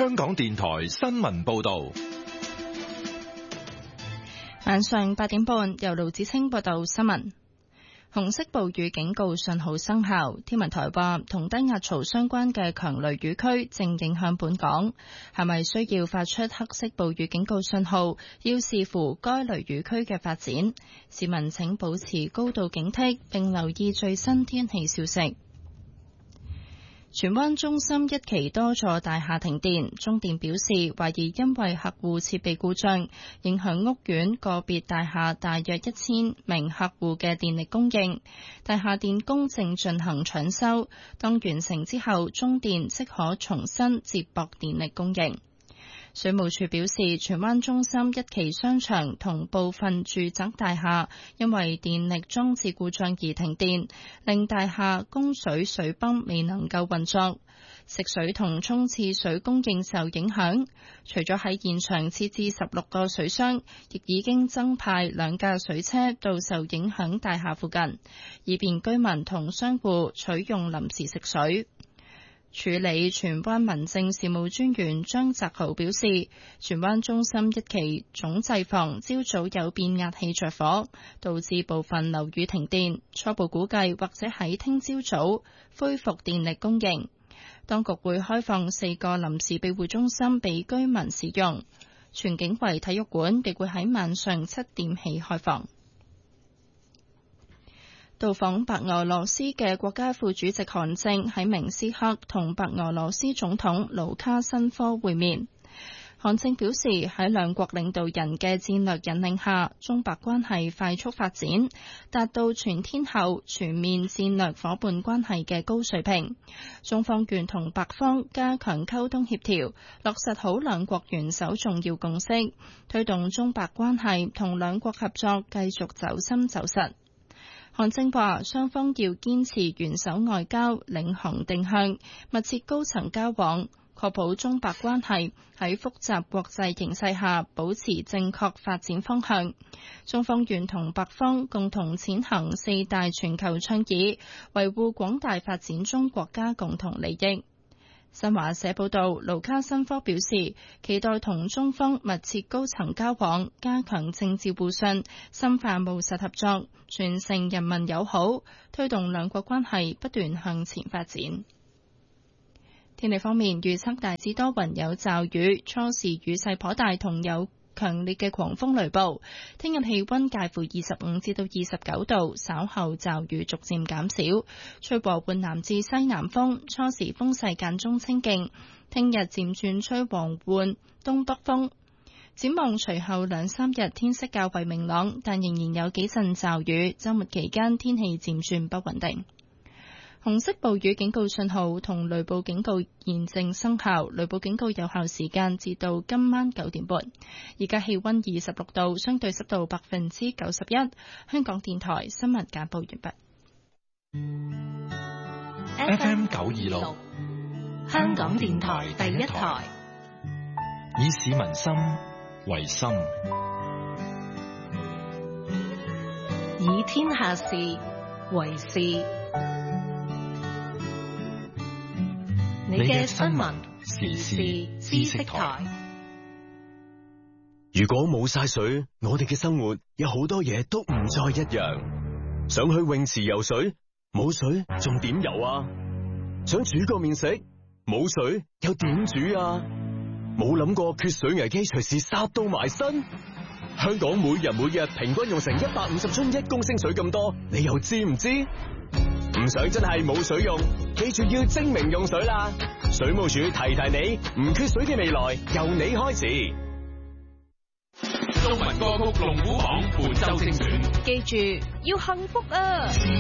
香港電台新聞報道。 晚上8點半，由盧子清報道新聞。紅色暴雨警告信號生效，天文台話同低壓槽相關嘅強雷雨區正影響本港，係咪需要發出黑色暴雨警告信號，要視乎該雷雨區嘅發展。市民請保持高度警惕，並留意最新天氣消息。荃灣中心一期多座大廈停電，中電表示懷疑因為客戶設備故障，影響屋苑個別大廈大約1000名客戶嘅電力供應。大廈電工正進行搶修，當完成之後，中電即可重新接駁電力供應。水務署表示，荃灣中心一期商場同部分住宅大廈因為電力裝置故障而停電，令大廈供水水泵未能夠運作，食水同沖廁水供應受影響。除咗喺現場設置16個水箱，亦已經增派2架水車到受影響大廈附近，以便居民同商戶取用臨時食水。處理荃灣民政事務專員張澤豪表示，荃灣中心一期總掣房朝早有變壓器着火，導致部分樓宇停電，初步估計或者喺聽朝早恢復電力供應。當局會開放4個臨時庇護中心俾居民使用，荃景圍體育館亦會喺晚上7點起開放。到訪白俄羅斯嘅國家副主席韓正喺明斯克同白俄羅斯總統盧卡申科會面。韓正表示，喺兩國領導人嘅戰略引領下，中白關係快速發展，達到全天候全面戰略夥伴關係嘅高水平。中方願同白方加強溝通協調，落實好兩國元首重要共識，推動中白關係同兩國合作繼續走深走實。韓正話，雙方要堅持元首外交領航定向，密切高層交往，確保中白關係喺複雜國際形勢下保持正確發展方向。中方願同白方共同踐行4大全球倡議，維護廣大發展中國家共同利益。新華社報道，盧卡申科表示，期待同中方密切高層交往，加強政治互信，深化務實合作，傳承人民友好，推動兩國關係不斷向前發展。天氣方面，預測大致多雲有驟雨，初時雨勢頗大，同有強烈嘅狂風雷暴。聽日氣溫介乎25至到29度，稍後驟雨逐漸減少，吹和緩南至西南風，初時風勢間中清勁。聽日漸轉吹和緩東北風。展望隨後2-3日天色較為明朗，但仍然有幾陣驟雨。週末期間天氣漸轉不穩定。紅色暴雨警告信號同雷暴警告現正生效，雷暴警告有效時間至到今晚9點半。而家氣溫26度，相對濕度91%。香港電台新聞簡報完畢。FM 926， 香港電台第一台， 以市民心為心， 以天下事為事。你嘅新聞時事知識台。 如果冇晒水，我哋嘅生活有好多嘢都唔再一樣。想去泳池游水，冇水仲點游啊？想煮個麵食，冇水又點煮啊？冇諗過缺水危機隨時殺到埋身。香港每日平均用成150樽1公升水咁多，你又知唔知？唔想真係冇水用，記住要精明用水啦！水務署提你，唔缺水嘅未來由你開始。 中文歌曲龍虎榜本周精選， 記住要幸福啊！